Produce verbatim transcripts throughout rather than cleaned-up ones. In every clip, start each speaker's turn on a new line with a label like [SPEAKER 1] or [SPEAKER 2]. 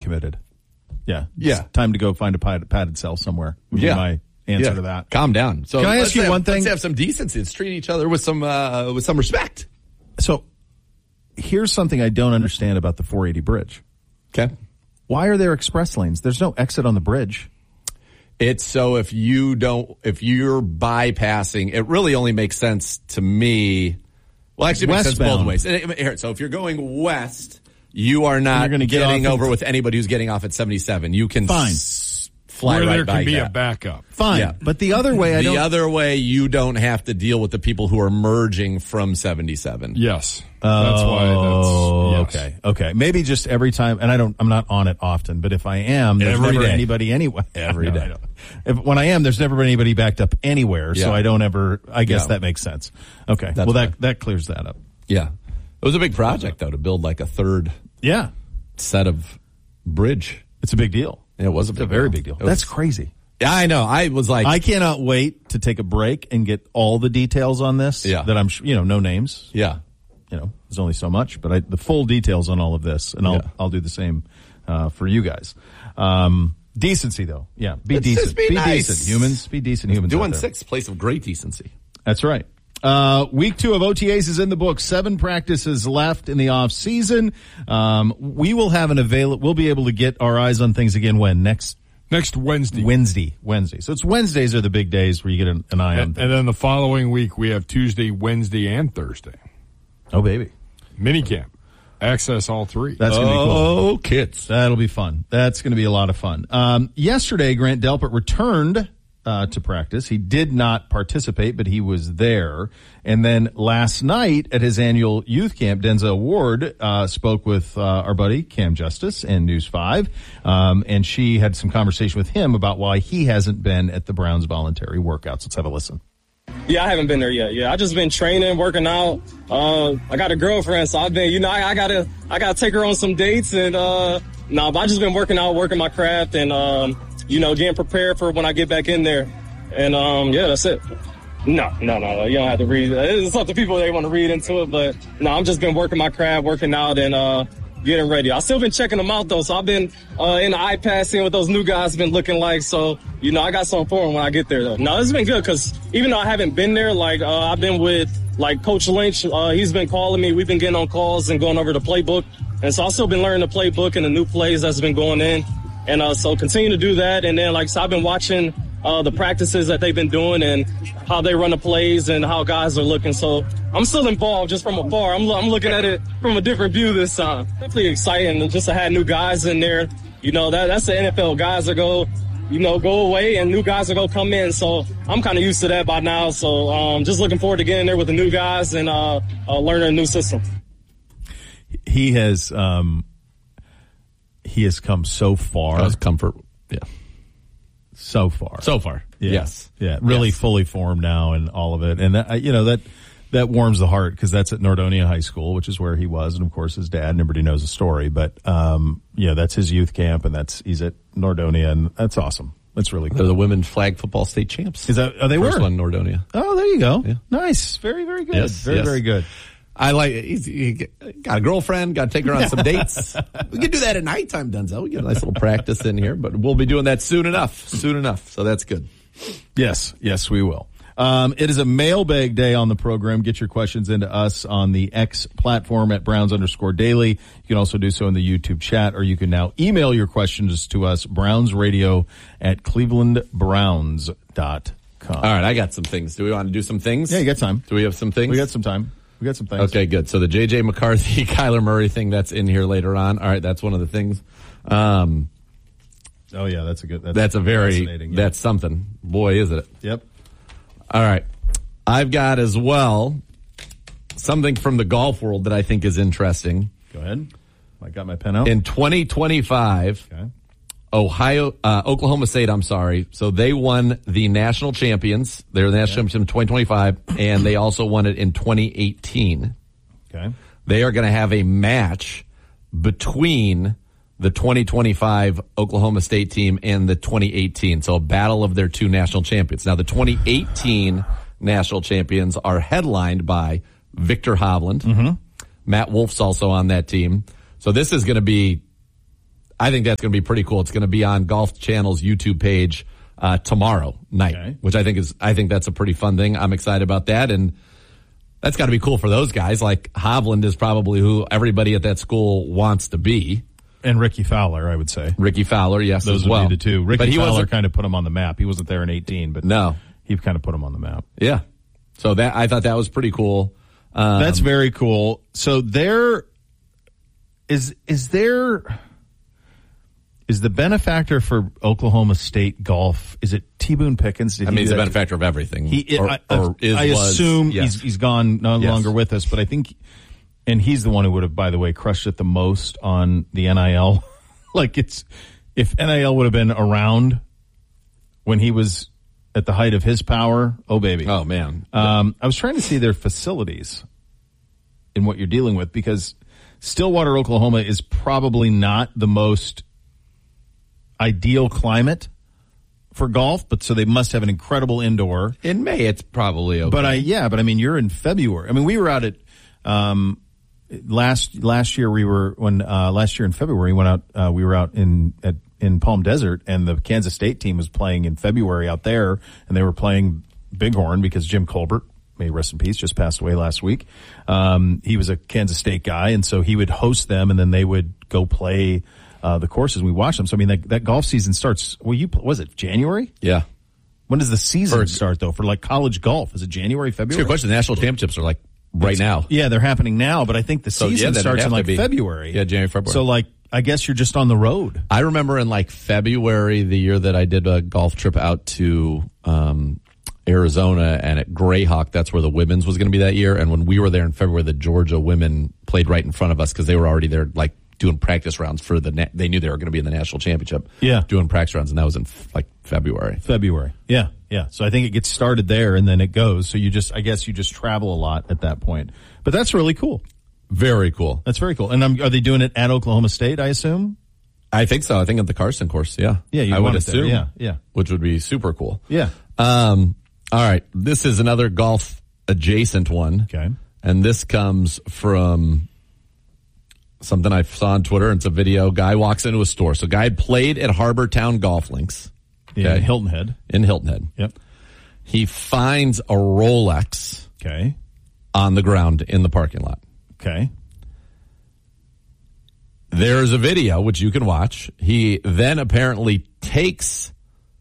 [SPEAKER 1] committed. Yeah.
[SPEAKER 2] Yeah.
[SPEAKER 1] It's time to go find a padded, padded cell somewhere. Would
[SPEAKER 2] Yeah.
[SPEAKER 1] be my answer
[SPEAKER 2] yeah.
[SPEAKER 1] to that.
[SPEAKER 2] Calm down. So
[SPEAKER 1] Can I ask you
[SPEAKER 2] have,
[SPEAKER 1] one thing?
[SPEAKER 2] Let's have some decency. Let's treat each other with some uh, with some respect.
[SPEAKER 1] So here's something I don't understand about the four eighty bridge.
[SPEAKER 2] Okay.
[SPEAKER 1] Why are there express lanes? There's no exit on the bridge.
[SPEAKER 2] It's so if you don't, if you're bypassing, it really only makes sense to me. Well, actually, it makes sense both ways. Here, so if you're going west, you are not
[SPEAKER 1] gonna get
[SPEAKER 2] getting
[SPEAKER 1] off
[SPEAKER 2] over
[SPEAKER 1] in-
[SPEAKER 2] with anybody who's getting off at seventy-seven. You can
[SPEAKER 1] Fine.
[SPEAKER 2] s- fly
[SPEAKER 3] Where
[SPEAKER 2] right
[SPEAKER 3] there
[SPEAKER 2] by
[SPEAKER 3] can be
[SPEAKER 2] that.
[SPEAKER 3] a backup.
[SPEAKER 1] Fine.
[SPEAKER 2] Yeah.
[SPEAKER 1] But the other way, I
[SPEAKER 2] the
[SPEAKER 1] don't.
[SPEAKER 2] other way, you don't have to deal with the people who are merging from seventy-seven.
[SPEAKER 3] Yes.
[SPEAKER 1] Oh,
[SPEAKER 3] That's why that's, yes.
[SPEAKER 1] okay. Okay. Maybe just every time, and I don't, I'm not on it often, but if I am, there's
[SPEAKER 3] Every
[SPEAKER 1] never
[SPEAKER 3] day.
[SPEAKER 1] anybody anyway.
[SPEAKER 2] Every
[SPEAKER 1] No,
[SPEAKER 2] day.
[SPEAKER 1] I don't. If, when I am, there's never been anybody backed up anywhere, so
[SPEAKER 2] Yeah.
[SPEAKER 1] I don't ever, I guess
[SPEAKER 2] Yeah.
[SPEAKER 1] that makes sense. Okay.
[SPEAKER 2] That's
[SPEAKER 1] well, that,
[SPEAKER 2] fine.
[SPEAKER 1] that clears that up.
[SPEAKER 2] Yeah. It was a big project, though, to build like a third
[SPEAKER 1] Yeah.
[SPEAKER 2] set of bridge.
[SPEAKER 1] It's a big deal.
[SPEAKER 2] It was a,
[SPEAKER 1] It's
[SPEAKER 2] big
[SPEAKER 1] a very
[SPEAKER 2] deal.
[SPEAKER 1] big deal.
[SPEAKER 2] It was-
[SPEAKER 1] That's crazy.
[SPEAKER 2] Yeah, I know. I was like,
[SPEAKER 1] I cannot wait to take a break and get all the details on this.
[SPEAKER 2] Yeah.
[SPEAKER 1] That I'm, sh- you know, no names.
[SPEAKER 2] yeah.
[SPEAKER 1] You know, there's only so much, but I, the full details on all of this, and I'll
[SPEAKER 2] Yeah.
[SPEAKER 1] I'll do the same uh, for you guys. Um, decency, though, yeah, be
[SPEAKER 2] Let's
[SPEAKER 1] decent,
[SPEAKER 2] just be nice.
[SPEAKER 1] decent, humans, be decent humans. out
[SPEAKER 2] Doing
[SPEAKER 1] there.
[SPEAKER 2] six, place of great decency.
[SPEAKER 1] That's right. Uh, week two of O T As is in the book. Seven practices left in the off season. Um, we will have an avail. We'll be able to get our eyes on things again when next
[SPEAKER 3] Next Wednesday.
[SPEAKER 1] Wednesday. Wednesday. So it's Wednesdays are the big days where you get an, an eye on
[SPEAKER 3] And,
[SPEAKER 1] things.
[SPEAKER 3] and then the following week, we have Tuesday, Wednesday, and Thursday.
[SPEAKER 1] Oh baby,
[SPEAKER 3] Minicamp. Access all three.
[SPEAKER 1] that's gonna be cool.
[SPEAKER 2] Oh, kids.
[SPEAKER 1] That'll be fun. That's going to be a lot of fun. Um, yesterday, Grant Delpit returned uh, to practice. He did not participate, but he was there. And then last night at his annual youth camp, Denzel Ward uh, spoke with uh, our buddy Cam Justice and News five, um, and she had some conversation with him about why he hasn't been at the Browns voluntary workouts. Let's have a listen.
[SPEAKER 4] Yeah, I haven't been there yet. Yeah, I just been training, working out. Uh, I got a girlfriend, so I've been, you know, I, I gotta, I gotta take her on some dates, and uh, no, nah, but I just been working out, working my craft, and um, you know, getting prepared for when I get back in there. And um, yeah, that's it. No, no, no, you don't have to read. It's up to people they want to read into it, but no, I'm just been working my craft, working out, and uh, getting ready. I still been checking them out though, so I've been uh, in the iPad seeing what those new guys been looking like. So you know, I got something for them when I get there though. No, it's been good because even though I haven't been there, like uh, I've been with like Coach Lynch. Uh, he's been calling me. We've been getting on calls and going over the playbook, and so I've still been learning the playbook and the new plays that's been going in. And uh, so continue to do that. And then like so I've been watching uh, the practices that they've been doing and how they run the plays and how guys are looking. So I'm still involved just from afar. I'm, I'm looking at it from a different view this time. Definitely exciting just to have new guys in there. You know, that that's the N F L. Guys that go, you know, go away and new guys that go come in. So I'm kind of used to that by now. So um, just looking forward to getting there with the new guys and uh, uh, learning a new system.
[SPEAKER 1] He has, um, he has come so far.
[SPEAKER 2] That's comfort. Yeah.
[SPEAKER 1] So far.
[SPEAKER 2] So far.
[SPEAKER 1] Yeah.
[SPEAKER 2] Yes.
[SPEAKER 1] Yeah. Really
[SPEAKER 2] Yes.
[SPEAKER 1] fully formed now and all of it. And that, you know, that, that warms the heart because that's at Nordonia High School, which is where he was. And of course his dad, and everybody knows the story, but, um, yeah, that's his youth camp and that's, he's at Nordonia and that's awesome. That's really
[SPEAKER 2] They're
[SPEAKER 1] cool.
[SPEAKER 2] the women's flag football state champs.
[SPEAKER 1] Is that, oh, they
[SPEAKER 2] First
[SPEAKER 1] were?
[SPEAKER 2] one, Nordonia.
[SPEAKER 1] Oh, there you go.
[SPEAKER 2] Yeah.
[SPEAKER 1] Nice. Very, very good.
[SPEAKER 2] Yes,
[SPEAKER 1] very,
[SPEAKER 2] yes.
[SPEAKER 1] very good.
[SPEAKER 2] I like, he's, he got a girlfriend, got to take her on some dates. We can do that at nighttime, Denzel. We get a nice little practice in here, but we'll be doing that soon enough, soon enough. So that's good.
[SPEAKER 1] Yes, yes, we will. Um, it is a mailbag day on the program. Get your questions into us on the X platform at Browns underscore daily. You can also do so in the YouTube chat, or you can now email your questions to us, brownsradio at cleveland browns dot com.
[SPEAKER 2] All right, I got some things. Do we want to do some things?
[SPEAKER 1] Yeah, you got time.
[SPEAKER 2] Do we have some things?
[SPEAKER 1] We got some time. We got some things.
[SPEAKER 2] Okay, good. So the J J McCarthy, Kyler Murray thing, that's in here later on. All right, that's one of the things. Um,
[SPEAKER 1] Oh, yeah, that's a good, that's,
[SPEAKER 2] that's a very,
[SPEAKER 1] fascinating, yeah.
[SPEAKER 2] that's something. Boy, is it.
[SPEAKER 1] Yep.
[SPEAKER 2] All right. I've got as well something from the golf world that I think is interesting.
[SPEAKER 1] Go ahead. I got my pen out.
[SPEAKER 2] In twenty twenty-five,
[SPEAKER 1] Okay.
[SPEAKER 2] Ohio, uh, Oklahoma State, I'm sorry. So they won the national champions. They were the national champions in twenty twenty-five, and they also won it in twenty eighteen.
[SPEAKER 1] Okay.
[SPEAKER 2] They are going to have a match between the twenty twenty-five Oklahoma State team and the twenty eighteen. So a battle of their two national champions. Now the twenty eighteen national champions are headlined by Victor Hovland. Mm-hmm. Matt Wolf's also on that team. So this is going to be, I think that's going to be pretty cool. It's going to be on Golf Channel's YouTube page uh, tomorrow night,
[SPEAKER 1] Okay.
[SPEAKER 2] which I think is I think that's a pretty fun thing. I'm excited about that, and that's got to be cool for those guys. Like Hovland is probably who everybody at that school wants to be.
[SPEAKER 1] And Ricky Fowler, I would say.
[SPEAKER 2] Ricky Fowler, yes,
[SPEAKER 1] Those
[SPEAKER 2] as well.
[SPEAKER 1] would be the two. Ricky
[SPEAKER 2] but he
[SPEAKER 1] Fowler
[SPEAKER 2] wasn't-
[SPEAKER 1] kind of put him on the map. He wasn't there in eighteen, but
[SPEAKER 2] No.
[SPEAKER 1] he kind of put him on the map.
[SPEAKER 2] Yeah. So that I thought that was pretty cool. Um,
[SPEAKER 1] That's very cool. So there is is there is the benefactor for Oklahoma State golf? Is it T. Boone Pickens? Did
[SPEAKER 2] I
[SPEAKER 1] he
[SPEAKER 2] mean, he's
[SPEAKER 1] do
[SPEAKER 2] a
[SPEAKER 1] that?
[SPEAKER 2] benefactor of everything.
[SPEAKER 1] He,
[SPEAKER 2] or,
[SPEAKER 1] I,
[SPEAKER 2] or is,
[SPEAKER 1] I
[SPEAKER 2] was,
[SPEAKER 1] assume
[SPEAKER 2] yes.
[SPEAKER 1] he's he's gone no
[SPEAKER 2] Yes.
[SPEAKER 1] longer with us, but I think, and he's the one who would have, by the way, crushed it the most on the N I L. Like it's if N I L would have been around when he was at the height of his power, oh baby,
[SPEAKER 2] Oh man.
[SPEAKER 1] Um, I was trying to see their facilities in what you're dealing with because Stillwater, Oklahoma is probably not the most ideal climate for golf, but so they must have an incredible indoor.
[SPEAKER 2] In May, it's probably okay.
[SPEAKER 1] But I, yeah, but I mean, you're in February. I mean, we were out at, um, last, last year we were, when, uh, last year in February, we went out, uh, we were out in, at, in Palm Desert, and the Kansas State team was playing in February out there, and they were playing Bighorn because Jim Colbert, may he rest in peace, just passed away last week. Um, he was a Kansas State guy, and so he would host them, and then they would go play uh, the courses. We watched them. So I mean, that, that golf season starts. Well, you was it January?
[SPEAKER 2] yeah.
[SPEAKER 1] When does the season
[SPEAKER 2] For-
[SPEAKER 1] start though? For like college golf, is it January,
[SPEAKER 2] It's a
[SPEAKER 1] February?
[SPEAKER 2] good question. The national championships are like right now.
[SPEAKER 1] Yeah, they're happening now, but I think the
[SPEAKER 2] So, yeah,
[SPEAKER 1] season
[SPEAKER 2] then it'd
[SPEAKER 1] starts
[SPEAKER 2] have
[SPEAKER 1] in
[SPEAKER 2] to
[SPEAKER 1] like
[SPEAKER 2] be-
[SPEAKER 1] February.
[SPEAKER 2] Yeah, January, February.
[SPEAKER 1] So like, I guess you're just on the road.
[SPEAKER 2] I remember in like February, the year that I did a golf trip out to um, Arizona, and at Greyhawk, that's where the women's was going to be that year. And when we were there in February, the Georgia women played right in front of us because they were already there, like doing practice rounds for the. Na- they knew they were going to be in the national championship.
[SPEAKER 1] Yeah.
[SPEAKER 2] doing practice rounds, and that was in like February.
[SPEAKER 1] February. Yeah, yeah. So I think it gets started there and then it goes. So you just, I guess you just travel a lot at that point. But that's really cool.
[SPEAKER 2] Very cool.
[SPEAKER 1] That's very cool. And um, are they doing it at Oklahoma State, I assume?
[SPEAKER 2] I think so. I think at the Carson course. Yeah,
[SPEAKER 1] Yeah, you
[SPEAKER 2] I
[SPEAKER 1] want
[SPEAKER 2] would
[SPEAKER 1] it there.
[SPEAKER 2] assume.
[SPEAKER 1] Yeah, yeah.
[SPEAKER 2] which would be super cool.
[SPEAKER 1] Yeah.
[SPEAKER 2] Um, all right. This is another golf adjacent one.
[SPEAKER 1] Okay.
[SPEAKER 2] And this comes from something I saw on Twitter. It's a video. Guy walks into a store. So guy played at Harbor Town Golf Links.
[SPEAKER 1] Yeah,
[SPEAKER 2] Okay.
[SPEAKER 1] Hilton Head.
[SPEAKER 2] In Hilton Head.
[SPEAKER 1] Yep.
[SPEAKER 2] He finds a Rolex
[SPEAKER 1] Okay.
[SPEAKER 2] on the ground in the parking lot.
[SPEAKER 1] Okay.
[SPEAKER 2] There's a video which you can watch. He then apparently takes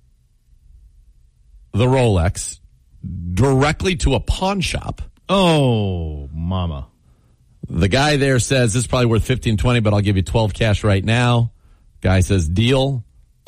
[SPEAKER 2] the Rolex directly to a pawn shop.
[SPEAKER 1] Oh, mama.
[SPEAKER 2] The guy there says this is probably worth fifteen, twenty, but I'll give you twelve cash right now. Guy says deal.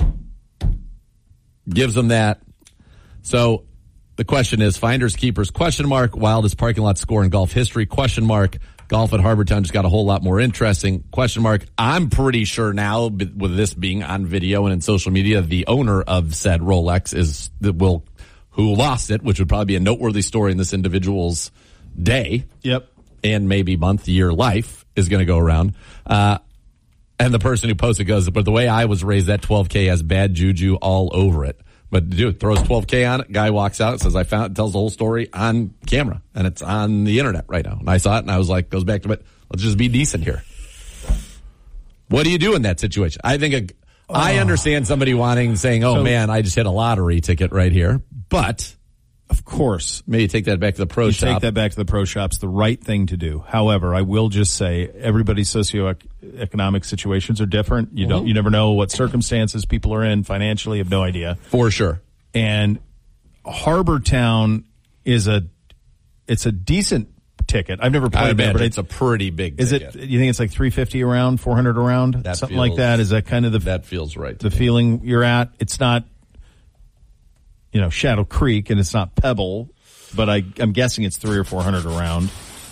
[SPEAKER 2] Gives him that. So the question is finders keepers question mark, wildest parking lot score in golf history question mark. Golf at Harbor Town just got a whole lot more interesting question mark. I'm pretty sure now with this being on video and in social media, the owner of said Rolex is the will who lost it, which would probably be a noteworthy story in this individual's day.
[SPEAKER 1] Yep.
[SPEAKER 2] And maybe month, year, life is going to go around. Uh, and the person who posted goes, but the way I was raised, that twelve K has bad juju all over it. But dude, throws twelve K on it. Guy walks out, says, I found it, tells the whole story on camera. And it's on the internet right now. And I saw it and I was like, goes back to it. Let's just be decent here. What do you do in that situation? I think a, oh. I understand somebody wanting, saying, oh
[SPEAKER 1] So,
[SPEAKER 2] man, I just hit a lottery ticket right here. But
[SPEAKER 1] of course,
[SPEAKER 2] maybe take that back to the pro
[SPEAKER 1] you
[SPEAKER 2] shop.
[SPEAKER 1] take that back to the pro shop's the right thing to do. However, I will just say everybody's socioeconomic situations are different. You don't, you never know what circumstances people are in financially. You have no idea.
[SPEAKER 2] For sure.
[SPEAKER 1] And Harbor Town is a, it's a decent ticket. I've never
[SPEAKER 2] I
[SPEAKER 1] played there,
[SPEAKER 2] imagine
[SPEAKER 1] but
[SPEAKER 2] it's a pretty big
[SPEAKER 1] is
[SPEAKER 2] ticket.
[SPEAKER 1] it, you think it's like three fifty around, four hundred around,
[SPEAKER 2] That
[SPEAKER 1] something
[SPEAKER 2] feels-
[SPEAKER 1] like that? Is that kind of the,
[SPEAKER 2] That feels right.
[SPEAKER 1] the feeling you're at? It's not, you know, Shadow Creek and it's not Pebble, but I, I'm guessing it's three or four hundred around.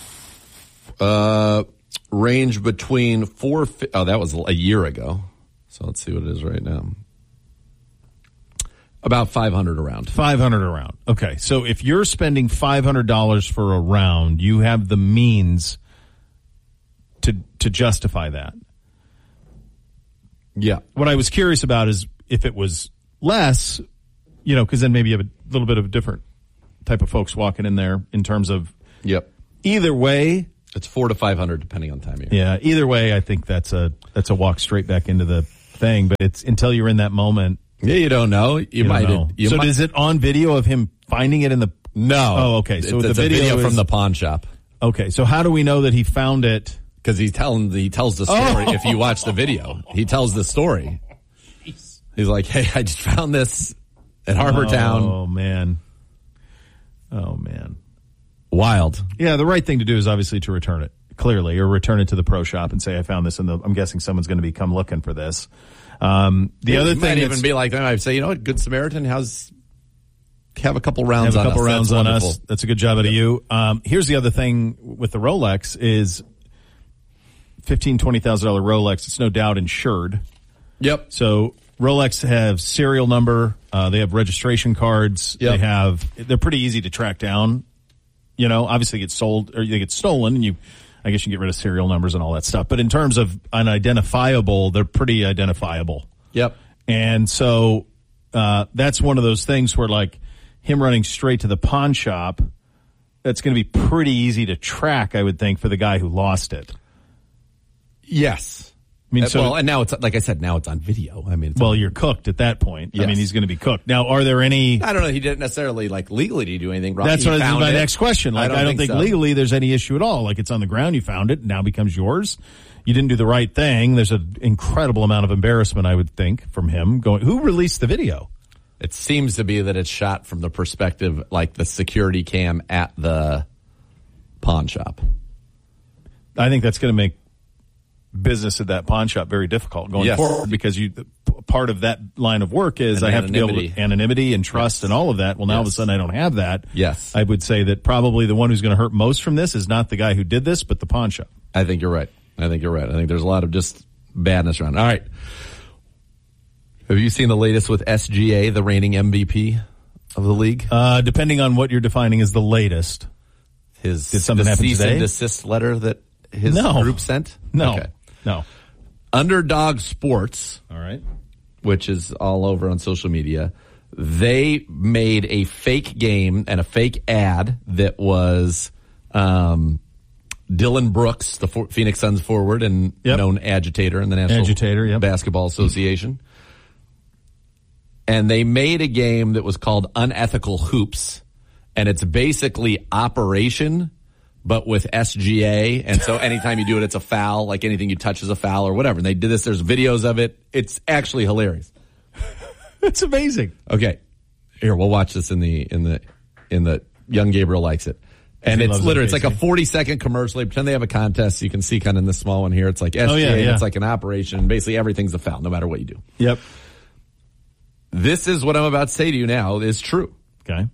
[SPEAKER 2] Uh, range between four. Oh, that was a year ago. So let's see what it is right now. About five hundred around.
[SPEAKER 1] five hundred around. Okay. So if you're spending five hundred dollars for a round, you have the means to, to justify that.
[SPEAKER 2] Yeah.
[SPEAKER 1] What I was curious about is if it was less, you know, because then maybe you have a little bit of a different type of folks walking in there in terms of
[SPEAKER 2] Yep.
[SPEAKER 1] either way.
[SPEAKER 2] It's four to five hundred depending on time of year.
[SPEAKER 1] Yeah. Either way, I think that's a, that's a walk straight back into the thing, but it's until you're in that moment.
[SPEAKER 2] Yeah, you don't know. You,
[SPEAKER 1] You
[SPEAKER 2] might.
[SPEAKER 1] don't know.
[SPEAKER 2] You
[SPEAKER 1] so
[SPEAKER 2] might,
[SPEAKER 1] is it on video of him finding it in the?
[SPEAKER 2] No.
[SPEAKER 1] Oh, okay. So
[SPEAKER 2] it's,
[SPEAKER 1] the
[SPEAKER 2] it's
[SPEAKER 1] video,
[SPEAKER 2] a video
[SPEAKER 1] is,
[SPEAKER 2] from the pawn shop.
[SPEAKER 1] Okay, so how do we know that he found it?
[SPEAKER 2] Because he's telling he tells the story.
[SPEAKER 1] Oh.
[SPEAKER 2] If you watch the video, he tells the story. He's like, "Hey, I just found this at Harbor Town."
[SPEAKER 1] Oh man. Oh man.
[SPEAKER 2] Wild.
[SPEAKER 1] Yeah, the right thing to do is obviously to return it, clearly, or return it to the pro shop and say, I found this in the, I'm guessing someone's going to be come looking for this. Um, the
[SPEAKER 2] It
[SPEAKER 1] other
[SPEAKER 2] might
[SPEAKER 1] thing
[SPEAKER 2] even
[SPEAKER 1] that's-
[SPEAKER 2] be like, I'd say, you know what, Good Samaritan, how's, have a couple rounds
[SPEAKER 1] have a
[SPEAKER 2] on
[SPEAKER 1] couple
[SPEAKER 2] us.
[SPEAKER 1] rounds
[SPEAKER 2] That's
[SPEAKER 1] on
[SPEAKER 2] wonderful.
[SPEAKER 1] us. That's a good job out of you. Um, here's the other thing with the Rolex is fifteen, twenty thousand dollar Rolex. It's no doubt insured.
[SPEAKER 2] Yep.
[SPEAKER 1] So Rolex have serial number. Uh, they have registration cards.
[SPEAKER 2] Yep.
[SPEAKER 1] They have, they're pretty easy to track down. You know, obviously they get sold or they get stolen and you, I guess you get rid of serial numbers and all that stuff. But in terms of unidentifiable, they're pretty identifiable.
[SPEAKER 2] Yep.
[SPEAKER 1] And so, uh, that's one of those things where like him running straight to the pawn shop, that's going to be pretty easy to track, I would think, for the guy who lost it.
[SPEAKER 2] Yes.
[SPEAKER 1] I mean,
[SPEAKER 2] Uh,
[SPEAKER 1] so,
[SPEAKER 2] well, and now it's, like I said, now it's on video. I mean, it's
[SPEAKER 1] well,
[SPEAKER 2] on,
[SPEAKER 1] you're cooked at that point. I
[SPEAKER 2] Yes.
[SPEAKER 1] mean, he's going to be cooked. Now, are there any,
[SPEAKER 2] I don't know. He didn't necessarily like legally do anything wrong.
[SPEAKER 1] that's
[SPEAKER 2] He
[SPEAKER 1] what
[SPEAKER 2] found
[SPEAKER 1] my
[SPEAKER 2] it.
[SPEAKER 1] next question. Like, I don't, think,
[SPEAKER 2] so.
[SPEAKER 1] legally there's any issue at all. Like, it's on the ground, you found it, now becomes yours. You didn't do the right thing. There's an incredible amount of embarrassment, I would think, from him going, who released the video?
[SPEAKER 2] It seems to be that it's shot from the perspective, like the security cam at the pawn shop.
[SPEAKER 1] I think that's going to make business at that pawn shop very difficult going
[SPEAKER 2] Yes.
[SPEAKER 1] forward because you part of that line of work is
[SPEAKER 2] And
[SPEAKER 1] I have to be able
[SPEAKER 2] anonymity.
[SPEAKER 1] to anonymity and trust
[SPEAKER 2] Yes.
[SPEAKER 1] and all of that. Well, now all of a
[SPEAKER 2] Yes.
[SPEAKER 1] sudden I don't have that.
[SPEAKER 2] Yes.
[SPEAKER 1] I would say that probably the one who's going to hurt most from this is not the guy who did this, but the pawn shop.
[SPEAKER 2] I think you're right. I think you're right. I think there's a lot of just badness around. All right. Have you seen the latest with S G A, the reigning M V P of the league?
[SPEAKER 1] Uh, depending on what you're defining as the latest.
[SPEAKER 2] His
[SPEAKER 1] Did something
[SPEAKER 2] the
[SPEAKER 1] happen
[SPEAKER 2] cease
[SPEAKER 1] today?
[SPEAKER 2] and desist letter that his
[SPEAKER 1] No.
[SPEAKER 2] group sent?
[SPEAKER 1] No.
[SPEAKER 2] Okay.
[SPEAKER 1] No.
[SPEAKER 2] Underdog Sports,
[SPEAKER 1] All right.
[SPEAKER 2] which is all over on social media, they made a fake game and a fake ad that was um, Dylan Brooks, the for- Phoenix Suns forward and
[SPEAKER 1] Yep.
[SPEAKER 2] known agitator in the National
[SPEAKER 1] Agitator, yep.
[SPEAKER 2] Basketball Association. And they made a game that was called Unethical Hoops, and it's basically Operation, but with S G A. And so anytime you do it, it's a foul. Like anything you touch is a foul or whatever. And they did this. There's videos of it. It's actually hilarious.
[SPEAKER 1] It's amazing.
[SPEAKER 2] Okay, here we'll watch this in the in the in the Young Gabriel likes it, and
[SPEAKER 1] He
[SPEAKER 2] it's
[SPEAKER 1] loves it,
[SPEAKER 2] literally it's like a
[SPEAKER 1] Casey.
[SPEAKER 2] forty second commercial. They pretend they have a contest. You can see kind of in the small one here. It's like S G A.
[SPEAKER 1] Oh, yeah,
[SPEAKER 2] and
[SPEAKER 1] yeah.
[SPEAKER 2] It's like an operation. Basically, everything's a foul, no matter what you do.
[SPEAKER 1] Yep.
[SPEAKER 2] This is what I'm about to say to you now is true.
[SPEAKER 1] Okay.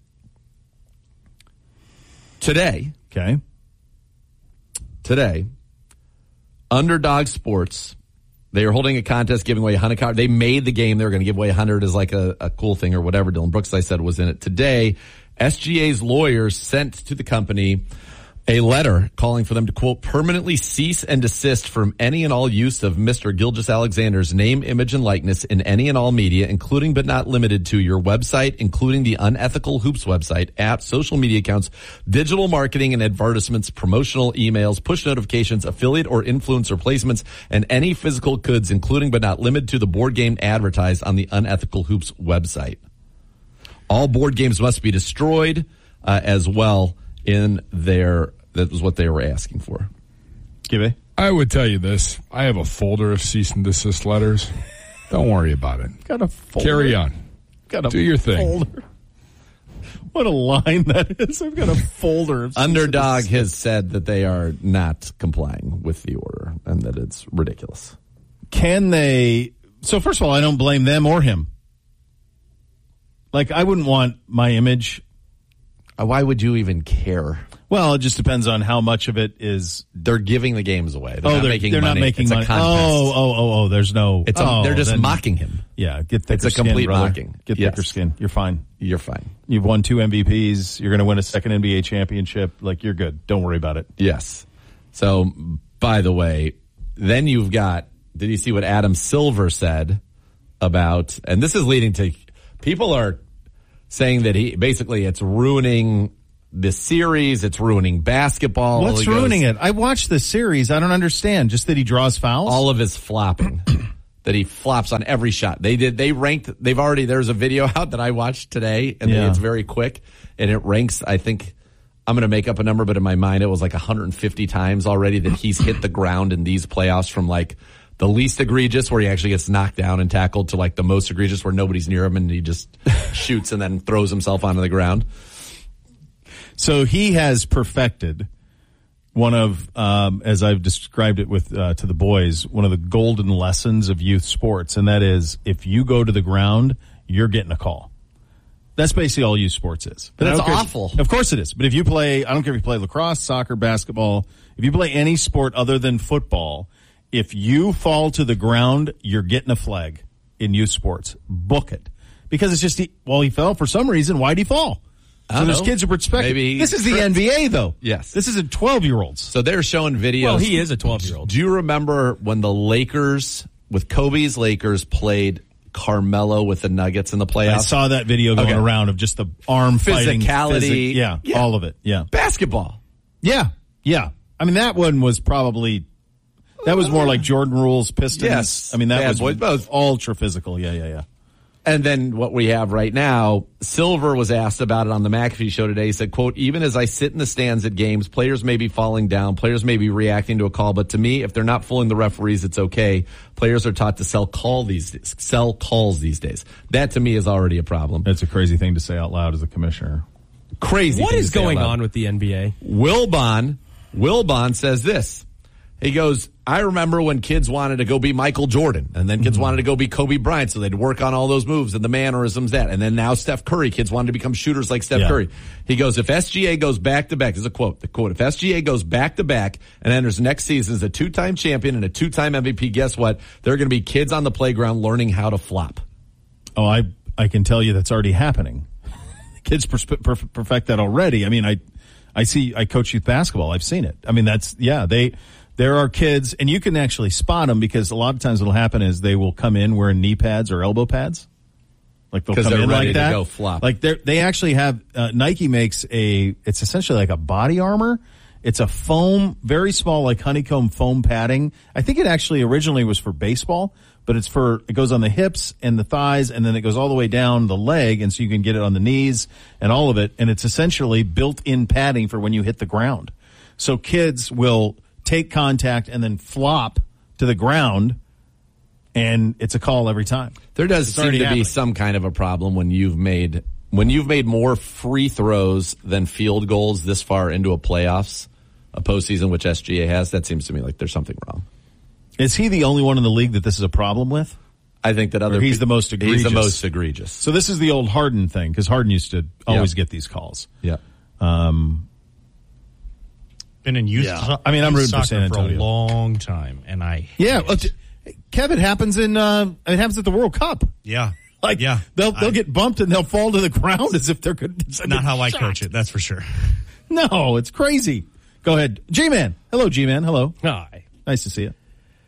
[SPEAKER 2] Today,
[SPEAKER 1] Okay.
[SPEAKER 2] today, Underdog Sports, they are holding a contest giving away one hundred cards. They made the game. They were going to give away one hundred as like a, a cool thing or whatever. Dylan Brooks, I said, was in it. Today, S G A's lawyers sent to the company a letter calling for them to, quote, permanently cease and desist from any and all use of Mister Gilgeous-Alexander's name, image, and likeness in any and all media, including but not limited to your website, including the Unethical Hoops website, apps, social media accounts, digital marketing and advertisements, promotional emails, push notifications, affiliate or influencer placements, and any physical goods, including but not limited to the board game advertised on the Unethical Hoops website. All board games must be destroyed uh, as well in their, that was what they were asking for.
[SPEAKER 1] Gibby?
[SPEAKER 3] I would tell you this. I have a folder of cease and desist letters. Don't worry about it.
[SPEAKER 1] Got a folder.
[SPEAKER 3] Carry on.
[SPEAKER 1] Got a
[SPEAKER 3] Do your thing.
[SPEAKER 1] folder. What a line that is. I've got a folder. Of
[SPEAKER 2] Underdog has said that they are not complying with the order and that it's ridiculous.
[SPEAKER 1] Can they? So first of all, I don't blame them or him. Like, I wouldn't want my image.
[SPEAKER 2] Uh, Why would you even care?
[SPEAKER 1] Well, it just depends on how much of it is.
[SPEAKER 2] They're giving the games away. They're
[SPEAKER 1] oh,
[SPEAKER 2] not
[SPEAKER 1] they're,
[SPEAKER 2] making
[SPEAKER 1] they're
[SPEAKER 2] money.
[SPEAKER 1] not making
[SPEAKER 2] it's
[SPEAKER 1] money.
[SPEAKER 2] A contest.
[SPEAKER 1] Oh, oh, oh, oh. There's no.
[SPEAKER 2] It's a,
[SPEAKER 1] oh,
[SPEAKER 2] they're just
[SPEAKER 1] then-
[SPEAKER 2] mocking him.
[SPEAKER 1] Yeah, get thicker
[SPEAKER 2] It's a
[SPEAKER 1] skin,
[SPEAKER 2] complete
[SPEAKER 1] brother.
[SPEAKER 2] mocking.
[SPEAKER 1] Get
[SPEAKER 2] Yes.
[SPEAKER 1] thicker skin. You're fine.
[SPEAKER 2] You're fine.
[SPEAKER 1] You've won two M V Ps. You're going to win a second N B A championship. Like, you're good. Don't worry about it.
[SPEAKER 2] Yes. So, by the way, then you've got, did you see what Adam Silver said about, and this is leading to, people are saying that he, basically it's ruining the series, it's ruining basketball.
[SPEAKER 1] What's
[SPEAKER 2] He goes,
[SPEAKER 1] ruining it? I watched the series. I don't understand. Just that he draws fouls?
[SPEAKER 2] All of his flopping. that he flops on every shot. They did. They ranked. They've already. There's a video out that I watched today, and
[SPEAKER 1] Yeah.
[SPEAKER 2] it's very quick, and it ranks. I think I'm going to make up a number, but in my mind, it was like one hundred fifty times already that he's hit the ground in these playoffs, from like the least egregious, where he actually gets knocked down and tackled, to like the most egregious, where nobody's near him and he just shoots and then throws himself onto the ground.
[SPEAKER 1] So he has perfected one of, um, as I've described it with uh, to the boys, one of the golden lessons of youth sports, and that is if you go to the ground, you're getting a call. That's basically all youth sports is.
[SPEAKER 2] But
[SPEAKER 1] I
[SPEAKER 2] that's
[SPEAKER 1] don't care-
[SPEAKER 2] awful.
[SPEAKER 1] Of course it is. But if you play, I don't care if you play lacrosse, soccer, basketball, if you play any sport other than football, if you fall to the ground, you're getting a flag in youth sports. Book it. Because it's just, well, he fell for some reason. Why'd he fall?
[SPEAKER 2] I
[SPEAKER 1] So
[SPEAKER 2] don't
[SPEAKER 1] there's
[SPEAKER 2] know.
[SPEAKER 1] kids who perspective.
[SPEAKER 2] Maybe he
[SPEAKER 1] This is the
[SPEAKER 2] tripped.
[SPEAKER 1] N B A, though.
[SPEAKER 2] Yes.
[SPEAKER 1] This isn't twelve-year-olds.
[SPEAKER 2] So they're showing videos.
[SPEAKER 5] Well, he is a twelve-year-old.
[SPEAKER 2] Do you remember when the Lakers, with Kobe's Lakers, played Carmelo with the Nuggets in the playoffs?
[SPEAKER 1] I saw that video going
[SPEAKER 2] Okay.
[SPEAKER 1] around of just the arm fighting.
[SPEAKER 2] Physicality.
[SPEAKER 1] physic- yeah,
[SPEAKER 2] Yeah.
[SPEAKER 1] all of it. Yeah.
[SPEAKER 2] Basketball.
[SPEAKER 1] Yeah. Yeah. I mean, that one was probably, that was more like Jordan Rules, Pistons.
[SPEAKER 2] Yes.
[SPEAKER 1] I mean, that
[SPEAKER 2] Bad
[SPEAKER 1] was
[SPEAKER 2] boys, both.
[SPEAKER 1] ultra physical. Yeah, yeah, yeah.
[SPEAKER 2] And then what we have right now, Silver was asked about it on the McAfee show today. He said, quote, even as I sit in the stands at games, players may be falling down, players may be reacting to a call, but to me, if they're not fooling the referees, it's okay. Players are taught to sell call these days, sell calls these days. That to me is already a problem.
[SPEAKER 1] That's a crazy thing to say out loud as a commissioner.
[SPEAKER 2] Crazy.
[SPEAKER 5] What
[SPEAKER 2] thing
[SPEAKER 5] is
[SPEAKER 2] to say out
[SPEAKER 5] going
[SPEAKER 2] loud.
[SPEAKER 5] on with the N B A?
[SPEAKER 2] Wilbon, Wilbon says this. He goes, I remember when kids wanted to go be Michael Jordan, and then kids mm-hmm. wanted to go be Kobe Bryant, so they'd work on all those moves and the mannerisms that. And then now Steph Curry, kids wanted to become shooters like Steph
[SPEAKER 1] yeah.
[SPEAKER 2] Curry. He goes, if S G A goes back to back, this is a quote, the quote, if S G A goes back to back and enters next season as a two-time champion and a two-time M V P, guess what? There are going to be kids on the playground learning how to flop.
[SPEAKER 1] Oh, I I can tell you that's already happening. Kids perspe- perf- perfect that already. I mean, I I see, I coach youth basketball. I've seen it. I mean, that's, yeah, they, there are kids, and you can actually spot them because a lot of times what'll happen is they will come in wearing knee pads or elbow pads. Like they'll
[SPEAKER 2] 'Cause
[SPEAKER 1] come
[SPEAKER 2] they're
[SPEAKER 1] in
[SPEAKER 2] ready
[SPEAKER 1] like
[SPEAKER 2] to
[SPEAKER 1] that.
[SPEAKER 2] go flop.
[SPEAKER 1] Like they they actually have, uh, Nike makes a, it's essentially like a body armor. It's a foam, very small, like honeycomb foam padding. I think it actually originally was for baseball, but it's for, it goes on the hips and the thighs, and then it goes all the way down the leg, and so you can get it on the knees and all of it. And it's essentially built-in padding for when you hit the ground. So kids will take contact and then flop to the ground, and it's a call every time.
[SPEAKER 2] There does
[SPEAKER 1] It's
[SPEAKER 2] seem
[SPEAKER 1] already
[SPEAKER 2] to
[SPEAKER 1] happening.
[SPEAKER 2] be some kind of a problem when you've made when you've made more free throws than field goals this far into a playoffs, a postseason, which S G A has. That seems to me like there's something wrong.
[SPEAKER 1] Is he the only one in the league that this is a problem with?
[SPEAKER 2] I think that other
[SPEAKER 1] Or he's
[SPEAKER 2] pe-
[SPEAKER 1] the most
[SPEAKER 2] He's
[SPEAKER 1] egregious?
[SPEAKER 2] the most egregious.
[SPEAKER 1] So this is the old Harden thing, because Harden used to always
[SPEAKER 2] Yeah.
[SPEAKER 1] get these calls.
[SPEAKER 2] Yeah.
[SPEAKER 1] Um,
[SPEAKER 6] Been in youth.
[SPEAKER 1] Yeah.
[SPEAKER 6] so-
[SPEAKER 1] I mean, I'm
[SPEAKER 6] youth
[SPEAKER 1] rooting for
[SPEAKER 6] soccer
[SPEAKER 1] San Antonio.
[SPEAKER 6] for a long time, and I
[SPEAKER 1] yeah,
[SPEAKER 6] hate
[SPEAKER 1] well,
[SPEAKER 6] it.
[SPEAKER 1] t- Kev, it happens in uh, it happens at the World Cup.
[SPEAKER 6] yeah,
[SPEAKER 1] Like,
[SPEAKER 6] yeah,
[SPEAKER 1] they'll they'll
[SPEAKER 6] I-
[SPEAKER 1] get bumped and they'll fall to the ground as if they're good.
[SPEAKER 6] not how I coach it. That's for sure.
[SPEAKER 1] No, it's crazy. Go ahead, G-Man. Hello, G-Man. Hello.
[SPEAKER 5] Hi.
[SPEAKER 1] Nice to see you.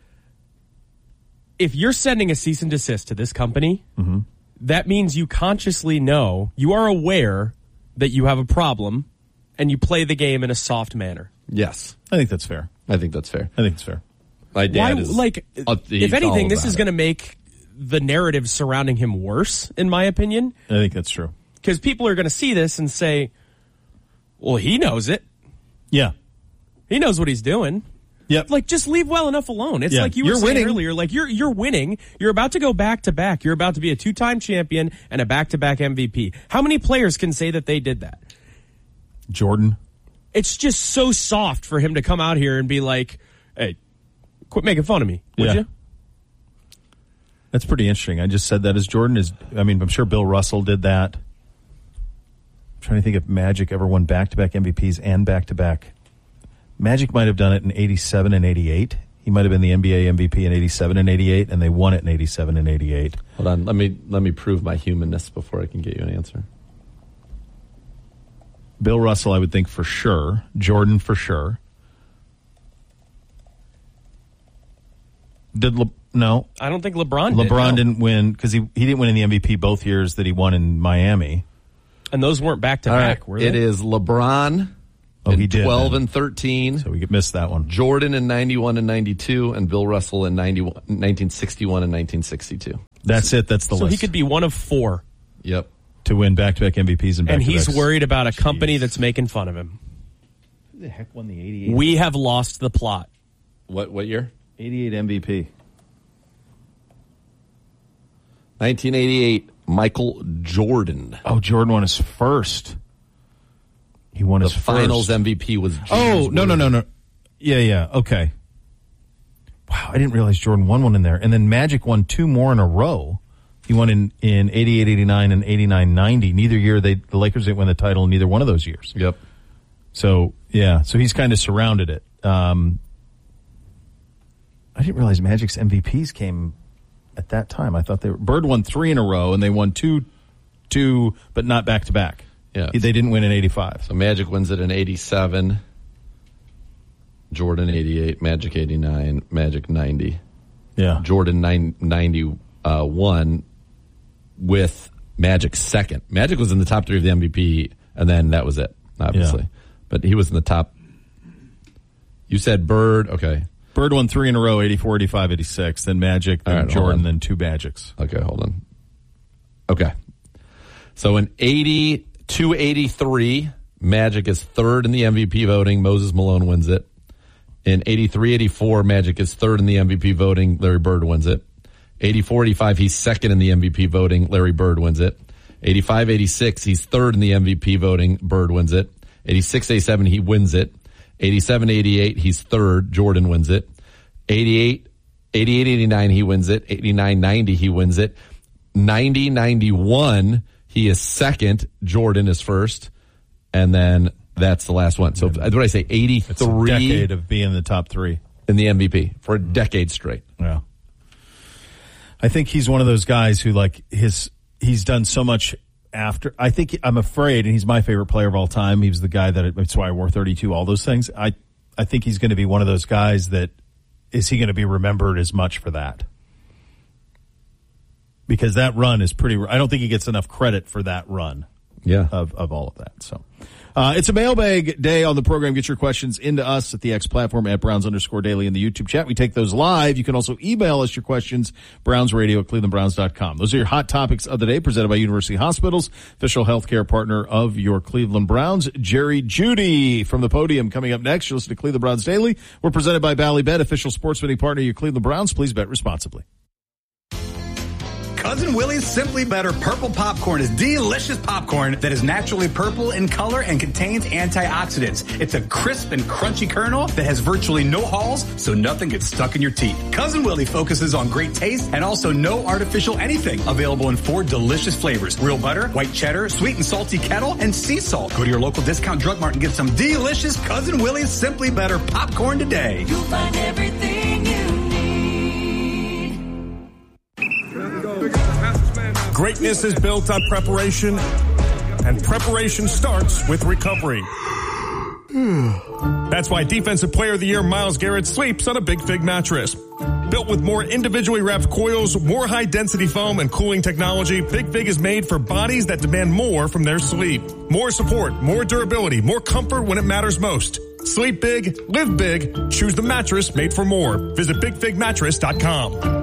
[SPEAKER 5] If you're sending a cease and desist to this company,
[SPEAKER 1] Mm-hmm.
[SPEAKER 5] that means you consciously know, you are aware that you have a problem, and you play the game in a soft manner.
[SPEAKER 2] Yes.
[SPEAKER 1] I think that's fair.
[SPEAKER 2] I think that's fair.
[SPEAKER 1] I think it's fair.
[SPEAKER 2] My dad
[SPEAKER 5] Why,
[SPEAKER 2] is
[SPEAKER 5] like,
[SPEAKER 2] uh, he's
[SPEAKER 5] if
[SPEAKER 2] all
[SPEAKER 5] anything, this
[SPEAKER 2] about
[SPEAKER 5] is
[SPEAKER 2] it.
[SPEAKER 5] going to make the narrative surrounding him worse, in my opinion,
[SPEAKER 1] I think that's true.
[SPEAKER 5] because people are going to see this and say, well, he knows it.
[SPEAKER 1] Yeah.
[SPEAKER 5] He knows what he's doing.
[SPEAKER 1] Yep.
[SPEAKER 5] Like, just leave well enough alone. It's
[SPEAKER 1] Yeah,
[SPEAKER 5] like you were
[SPEAKER 1] you're
[SPEAKER 5] saying
[SPEAKER 1] winning.
[SPEAKER 5] earlier. Like, you're you're winning. You're about to go back to back. You're about to be a two-time champion and a back-to-back M V P. How many players can say that they did that?
[SPEAKER 1] Jordan.
[SPEAKER 5] It's just so soft for him to come out here and be like, hey, quit making fun of me, would
[SPEAKER 1] Yeah.
[SPEAKER 5] you?
[SPEAKER 1] That's pretty interesting. I just said that as Jordan is. I mean, I'm sure Bill Russell did that. I'm trying to think if Magic ever won back-to-back M V Ps and back-to-back. Magic might have done it in eighty-seven and eighty-eight. He might have been the N B A M V P in eighty-seven and eighty-eight, and they won it in eighty-seven and eighty-eight.
[SPEAKER 2] Hold on. Let me let me prove my humanness before I can get you an answer.
[SPEAKER 1] Bill Russell, I would think for sure. Jordan for sure. Did Le- no?
[SPEAKER 5] I don't think LeBron did.
[SPEAKER 1] LeBron
[SPEAKER 5] no.
[SPEAKER 1] didn't win because he he didn't win in the M V P both years that he won in Miami.
[SPEAKER 5] And those weren't back-to-back,
[SPEAKER 2] All
[SPEAKER 5] were
[SPEAKER 2] right.
[SPEAKER 5] they?
[SPEAKER 2] It is LeBron,
[SPEAKER 1] Oh,
[SPEAKER 2] in
[SPEAKER 1] he did.
[SPEAKER 2] twelve
[SPEAKER 1] then.
[SPEAKER 2] and thirteen.
[SPEAKER 1] So we could miss that one.
[SPEAKER 2] Jordan in ninety-one and ninety-two, and Bill Russell in nineteen sixty-one and nineteen sixty-two.
[SPEAKER 1] That's it. That's the
[SPEAKER 5] So
[SPEAKER 1] list.
[SPEAKER 5] he could be one of four.
[SPEAKER 2] Yep.
[SPEAKER 1] To win back-to-back M V Ps and back-to-backs.
[SPEAKER 5] And he's worried about a company that's making fun of him.
[SPEAKER 1] Who the heck won the eighty-eight?
[SPEAKER 5] We have lost the plot.
[SPEAKER 2] What what year?
[SPEAKER 1] eighty-eight M V P.
[SPEAKER 2] nineteen eighty-eight, Michael Jordan.
[SPEAKER 1] Oh, Jordan won his first. He won
[SPEAKER 2] The
[SPEAKER 1] his
[SPEAKER 2] finals
[SPEAKER 1] first.
[SPEAKER 2] M V P was James
[SPEAKER 1] Oh, no, no, no, no. Yeah, yeah. Okay. Wow, I didn't realize Jordan won one in there. And then Magic won two more in a row. He won in, in eighty-eight eighty-nine and eighty-nine ninety. Neither year, they the Lakers didn't win the title in neither one of those years.
[SPEAKER 2] Yep.
[SPEAKER 1] So, yeah, so he's kind of surrounded it. Um, I didn't realize Magic's M V Ps came at that time. I thought they were, Bird won three in a row, and they won two, two, but not back-to-back.
[SPEAKER 2] Yeah.
[SPEAKER 1] They didn't win in eighty-five.
[SPEAKER 2] So Magic wins it in eighty-seven, Jordan eighty-eight, Magic eighty-nine, Magic ninety.
[SPEAKER 1] Yeah.
[SPEAKER 2] Jordan nine, ninety-one with Magic second. Magic was in the top three of the M V P, and then that was it, obviously.
[SPEAKER 1] Yeah.
[SPEAKER 2] But he was in the top. You said Bird, okay.
[SPEAKER 1] Bird won three in a row, eighty-four, eighty-five, eighty-six, then Magic, then
[SPEAKER 2] All right, hold
[SPEAKER 1] Jordan,
[SPEAKER 2] on.
[SPEAKER 1] then two Magics.
[SPEAKER 2] Okay, hold on. Okay. So in eighty-two eighty-three, Magic is third in the M V P voting. Moses Malone wins it. In eighty-three eighty-four, Magic is third in the M V P voting. Larry Bird wins it. eighty-four eighty-five, he's second in the M V P voting. Larry Bird wins it. eighty-five eighty-six, he's third in the M V P voting. Bird wins it. eighty-six eighty-seven, he wins it. eighty-seven eighty-eight, he's third. Jordan wins it. eighty-eight eighty-eight eighty-nine, he wins it. eighty-nine ninety, he wins it. ninety ninety-one, he is second. Jordan is first. And then that's the last one. So what did I say?
[SPEAKER 1] It's a
[SPEAKER 2] eighty-three
[SPEAKER 1] decade of being in the top three.
[SPEAKER 2] in the M V P for a decade straight.
[SPEAKER 1] Yeah. I think he's one of those guys who, like, his he's done so much after. I think I'm afraid, and he's my favorite player of all time. He was the guy that, that's why I wore thirty-two, all those things. I, I think he's going to be one of those guys that, is he going to be remembered as much for that? Because that run is pretty, I don't think he gets enough credit for that run.
[SPEAKER 2] Yeah.
[SPEAKER 1] Of, of all of that. So, uh, it's a mailbag day on the program. Get your questions into us at the X platform at Browns underscore daily in the YouTube chat. We take those live. You can also email us your questions, brownsradio at cleveland browns dot com. Those are your hot topics of the day, presented by University Hospitals, official healthcare partner of your Cleveland Browns. Jerry Judy from the podium coming up next. You'll listen to Cleveland Browns Daily. We're presented by Ballybet, official sports betting partner of your Cleveland Browns. Please bet responsibly.
[SPEAKER 7] Cousin Willie's Simply Better Purple Popcorn is delicious popcorn that is naturally purple in color and contains antioxidants. It's a crisp and crunchy kernel that has virtually no hulls, so nothing gets stuck in your teeth. Cousin Willie focuses on great taste and also no artificial anything. Available in four delicious flavors: real butter, white cheddar, sweet and salty kettle, and sea salt. Go to your local discount drug mart and get some delicious Cousin Willie's Simply Better popcorn today.
[SPEAKER 8] You'll find everything you need.
[SPEAKER 9] Greatness is built on preparation, and preparation starts with recovery. That's why Defensive Player of the Year Myles Garrett sleeps on a Big Fig mattress. Built with more individually wrapped coils, more high-density foam, and cooling technology, Big Fig is made for bodies that demand more from their sleep. More support, more durability, more comfort when it matters most. Sleep big, live big, choose the mattress made for more. Visit big fig mattress dot com.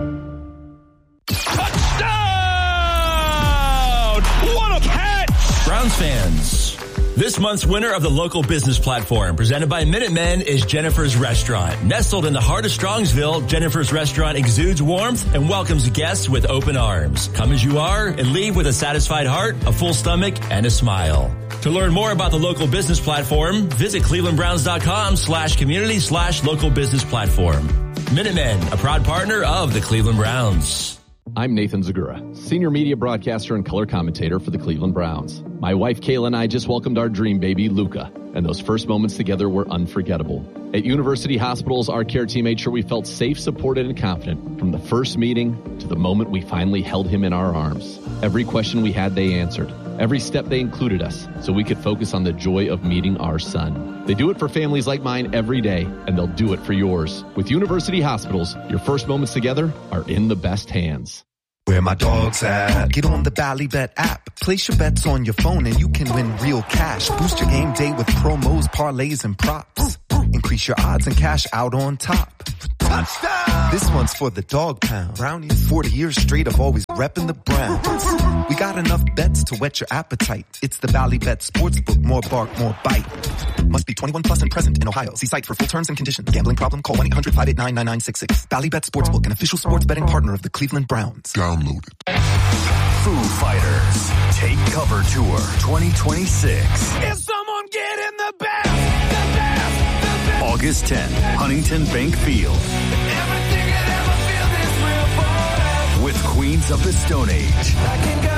[SPEAKER 10] What a catch! Browns fans, this month's winner of the local business platform presented by Minutemen is Jennifer's Restaurant. Nestled in the heart of Strongsville, Jennifer's Restaurant exudes warmth and welcomes guests with open arms. Come as you are and leave with a satisfied heart, a full stomach, and a smile. To learn more about the local business platform, visit cleveland browns dot com slash community slash local business platform. Minutemen, a proud partner of the Cleveland Browns.
[SPEAKER 2] I'm Nathan Zagura, senior media broadcaster and color commentator for the Cleveland Browns. My wife Kayla and I just welcomed our dream baby, Luca, and those first moments together were unforgettable. At University Hospitals, our care team made sure we felt safe, supported, and confident from the first meeting to the moment we finally held him in our arms. Every question we had, they answered. Every step, they included us so we could focus on the joy of meeting our son. They do it for families like mine every day, and they'll do it for yours. With University Hospitals, your first moments together are in the best hands.
[SPEAKER 11] Where my dog's at. Get on the Bally Bet app. Place your bets on your phone and you can win real cash. Boost your game day with promos, parlays, and props. Increase your odds and cash out on top. Touchdown! This one's for the dog pound. Brownies. forty years straight of always repping the Browns. We got enough bets to whet your appetite. It's the Bally Bet Sportsbook. More bark, more bite. Must be twenty-one plus and present in Ohio. See site for full terms and conditions. Gambling problem? Call one eight hundred five eight nine nine nine six six. Bally Bet Sportsbook, an official sports betting partner of the Cleveland Browns.
[SPEAKER 12] Download it. Foo Fighters Take Cover Tour twenty twenty-six.
[SPEAKER 8] Is someone getting the best? The best, the best.
[SPEAKER 12] August tenth, Huntington Bank Field.
[SPEAKER 8] Everything I ever feel this real for.
[SPEAKER 12] With Queens of the Stone Age.
[SPEAKER 8] I can go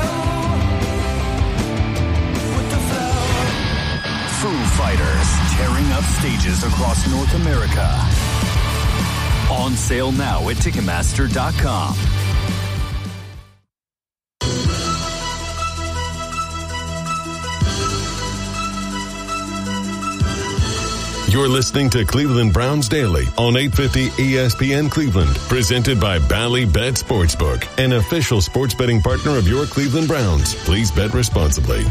[SPEAKER 8] with the flow.
[SPEAKER 12] Foo Fighters tearing up stages across North America. On sale now at Ticketmaster dot com.
[SPEAKER 13] You're listening to Cleveland Browns Daily on eight fifty E S P N Cleveland, presented by Bally Bet Sportsbook, an official sports betting partner of your Cleveland Browns. Please bet responsibly.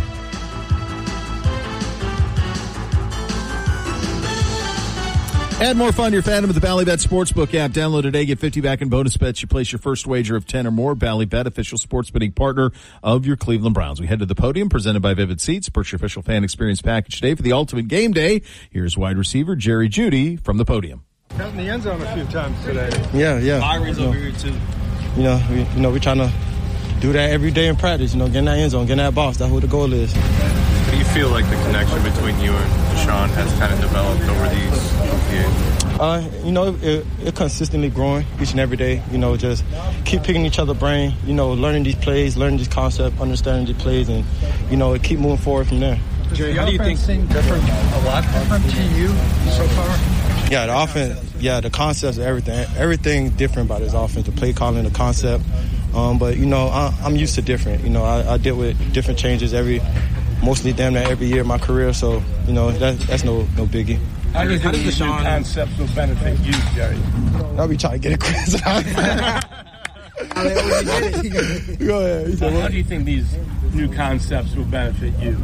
[SPEAKER 1] Add more fun to your fandom with the Bally Bet Sportsbook app. Download today. Get fifty back in bonus bets. You place your first wager of ten or more. Bally Bet, official sports betting partner of your Cleveland Browns. We head to the podium, presented by Vivid Seats. Purchase your official fan experience package today for the ultimate game day. Here's wide receiver Jerry Jeudy from the podium.
[SPEAKER 14] Got in the end zone a few times today.
[SPEAKER 15] Yeah, yeah.
[SPEAKER 14] Byron's
[SPEAKER 15] you know,
[SPEAKER 14] over here too.
[SPEAKER 15] You know, we, you know, we're trying to do that every day in practice. You know, getting that end zone, getting that box. That's what the goal is.
[SPEAKER 14] How do you feel like the connection between you and Deshaun has kind of developed over these years?
[SPEAKER 15] Uh, you know, it, it consistently growing each and every day. You know, just keep picking each other's brain. You know, learning these plays, learning these concepts, understanding these plays, and you know, keep moving forward from there.
[SPEAKER 14] Jerry, how do you think seem different? A lot different to you so far?
[SPEAKER 15] Yeah, the offense. Yeah, the concepts, everything, everything different about this offense. The play calling, the concept. Um, but you know, I, I'm used to different. You know, I, I deal with different changes every, mostly damn near every year of my career. So you know, that, that's no no biggie.
[SPEAKER 14] How does, how does the new concepts will benefit you, Jerry?
[SPEAKER 15] I'll be trying to get a quiz out. Go ahead.
[SPEAKER 14] So how do you think these new concepts will benefit you?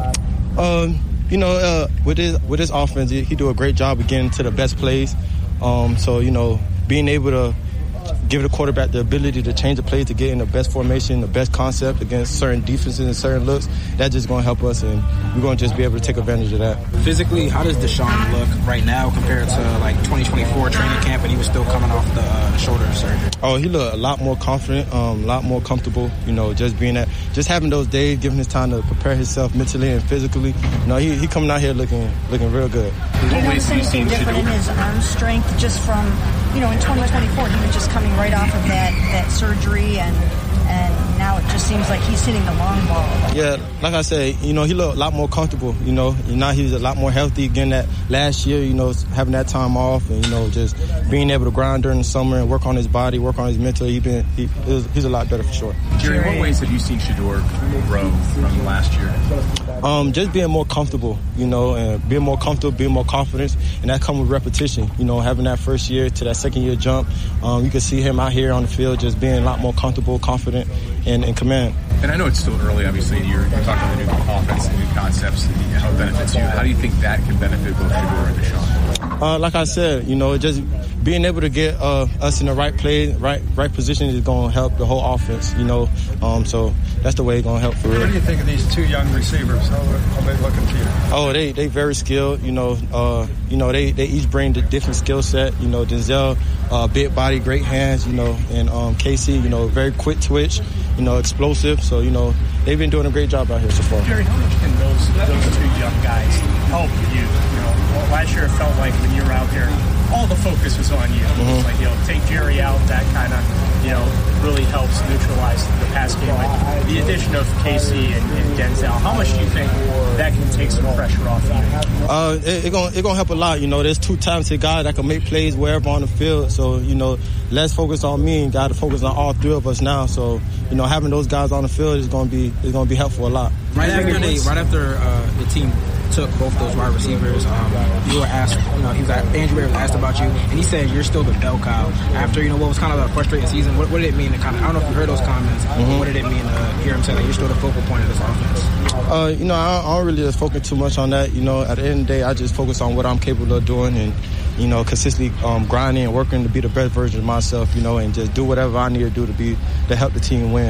[SPEAKER 15] Um, you know, uh, with his with his offense, he, he do a great job of getting to the best plays. Um, so you know, being able to give the quarterback the ability to change the play to get in the best formation, the best concept against certain defenses and certain looks, that's just going to help us, and we're going to just be able to take advantage of that.
[SPEAKER 16] Physically, how does Deshaun look right now compared to like twenty twenty-four training camp, and he was still coming off the uh, shoulder surgery?
[SPEAKER 15] Oh, he looked a lot more confident, um, a lot more comfortable. You know, just being that, just having those days, giving his time to prepare himself mentally and physically. You know, he he coming out here looking looking real good.
[SPEAKER 17] Do you notice anything different in his arm strength just from, you know, in twenty twenty-four, he was just coming right off of that, that surgery, and and now it just seems like he's hitting the long ball.
[SPEAKER 15] Yeah, like I said, you know, he looked a lot more comfortable, you know, and now he's a lot more healthy. Again, that last year, you know, having that time off and, you know, just being able to grind during the summer and work on his body, work on his mental, he been, he, he's a lot better for sure.
[SPEAKER 14] Jerry, in what ways have you seen Shedeur grow from last year?
[SPEAKER 15] Um, just being more comfortable, you know, and being more comfortable, being more confident, and that comes with repetition. You know, having that first year to that second year jump, um, you can see him out here on the field just being a lot more comfortable, confident, and in command.
[SPEAKER 14] And I know it's still early, obviously, you're, you're talking about the new offense and new concepts and how it benefits you. How do you think that can benefit both Shedeur and Deshaun?
[SPEAKER 15] Uh, like I said, you know, just being able to get uh, us in the right play, right right position is going to help the whole offense, you know. Um, so that's the way it's going to help for real.
[SPEAKER 14] What do you think of these two young receivers? How are they looking to you?
[SPEAKER 15] Oh, they they very skilled, you know. Uh, you know, they, they each bring the different skill set. You know, Denzel, uh, big body, great hands, you know, and um, Casey, you know, very quick twitch, you know, explosive. So, you know, they've been doing a great job out here so far.
[SPEAKER 18] Jerry, how much can those those two young guys help you? You know, last year it felt like when you were out there, all the focus was on you. Mm-hmm. It was like, you know, take Jerry out, that kind of, you know, really helps neutralize the pass game. Like the addition of Casey and, and Denzel, how much do you think that can take some pressure off you?
[SPEAKER 15] Uh, it, it gonna it gonna help a lot. You know, there's two talented guys that can make plays wherever on the field. So, you know, less focus on me and got to focus on all three of us now. So, you know, having those guys on the field is gonna be is gonna be helpful a lot.
[SPEAKER 16] Right after they, right after uh, the team took both those wide receivers. Um, you were asked, you know, he was Andrew Berry was asked about you, and he said you're still the bell cow. After, you know, what was kind of a frustrating season, what, what did it mean to kind of, I don't know if you heard those comments, mm-hmm. but what did it mean to hear him say that you're still the focal point of this offense?
[SPEAKER 15] Uh, you know, I, I don't really just focus too much on that. You know, at the end of the day, I just focus on what I'm capable of doing and, you know, consistently um, grinding and working to be the best version of myself, you know, and just do whatever I need to do to be to help the team win.